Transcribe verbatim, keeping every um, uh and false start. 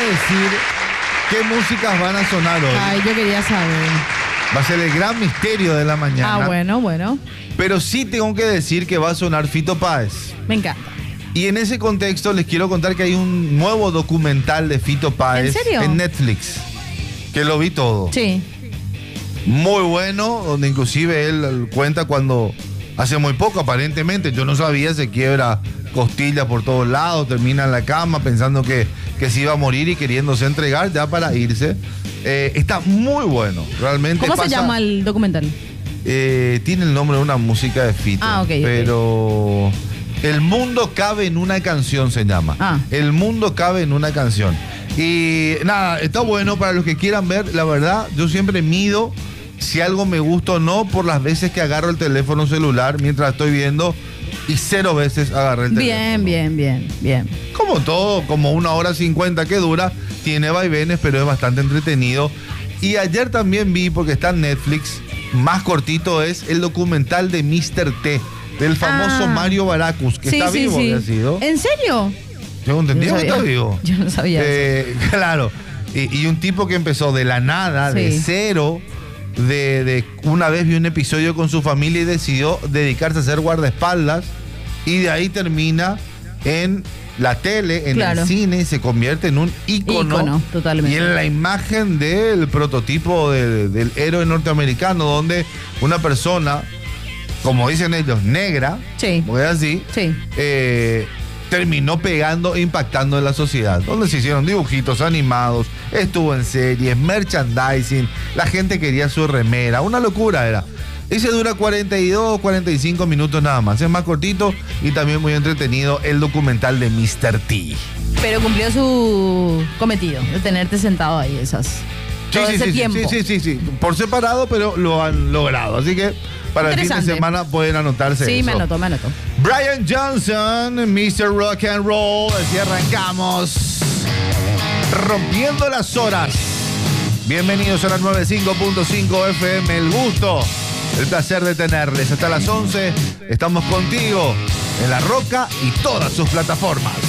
decir qué músicas van a sonar hoy. Ay, yo quería saber. Va a ser el gran misterio de la mañana. Ah, bueno, bueno. Pero sí tengo que decir que va a sonar Fito Páez. Me encanta. Y en ese contexto les quiero contar que hay un nuevo documental de Fito Páez. ¿En serio? En Netflix. Que lo vi todo. Sí. Muy bueno, donde inclusive él cuenta cuando hace muy poco, aparentemente, yo no sabía, se quiebra costillas por todos lados, termina en la cama pensando que, que se iba a morir y queriéndose entregar ya para irse. Eh, está muy bueno, realmente. ¿Cómo pasa, se llama el documental? Eh, tiene el nombre de una música de Fito. Ah, ok, pero okay. El mundo cabe en una canción se llama. Ah. El mundo cabe en una canción. Y nada, está bueno para los que quieran ver. La verdad, yo siempre mido si algo me gusta o no por las veces que agarro el teléfono celular mientras estoy viendo, y cero veces agarré el teléfono. Bien, bien, bien, bien. Como todo, como una hora cincuenta que dura, tiene vaivenes, pero es bastante entretenido. Y ayer también vi, porque está en Netflix, más cortito, es el documental de míster T, del famoso Ah. Mario Baracus, que Sí, está sí, vivo, sí. había sido. ¿En serio? Tengo entendido Yo no que está sabía. vivo. Yo no sabía Eh, claro. Y, y un tipo que empezó de la nada, de Sí. cero, de, de una vez vio un episodio con su familia y decidió dedicarse a ser guardaespaldas, y de ahí termina en la tele, en Claro. el cine, y se convierte en un ícono. Ícono, totalmente. Y en la imagen del prototipo de- del héroe norteamericano, donde una persona, como dicen ellos, negra, Sí. porque es así, Sí. eh, terminó pegando e impactando en la sociedad, donde se hicieron dibujitos animados, estuvo en series, merchandising, la gente quería su remera, una locura era. Y se dura cuarenta y dos, cuarenta y cinco minutos nada más, es más cortito y también muy entretenido el documental de míster T. Pero cumplió su cometido de tenerte sentado ahí esas. Sí, todo sí, ese sí, tiempo. sí, sí, sí, sí, por separado, pero lo han logrado, así que para el fin de Interesante. semana pueden anotarse Sí, eso. me anotó, me anotó. Brian Johnson, míster Rock and Roll. Así arrancamos. Rompiendo las horas. Bienvenidos a la noventa y cinco punto cinco F M. El gusto, el placer de tenerles. Hasta las once estamos contigo en La Roca y todas sus plataformas.